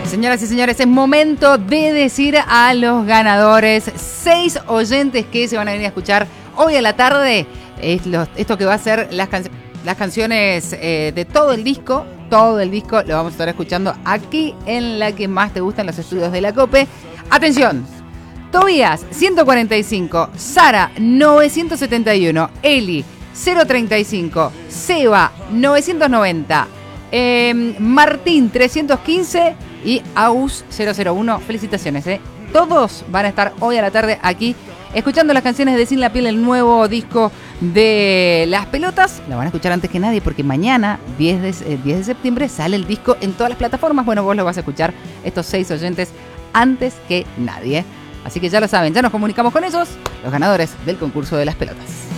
Señoras y señores, es momento de decir a los ganadores, 6 oyentes que se van a venir a escuchar hoy a la tarde, esto que va a ser las canciones de todo el disco lo vamos a estar escuchando aquí en la que más te gustan, los estudios de la COPE. Atención, Tobías 145, Sara 971, Eli 035, Seba 990, Martín 315 y Aus 001. Felicitaciones, todos van a estar hoy a la tarde aquí escuchando las canciones de Sin la Piel, el nuevo disco de Las Pelotas. Lo van a escuchar antes que nadie porque mañana, 10 de septiembre, sale el disco en todas las plataformas. Bueno, vos lo vas a escuchar, estos 6 oyentes, antes que nadie. Así que ya lo saben, ya nos comunicamos con ellos, los ganadores del concurso de Las Pelotas.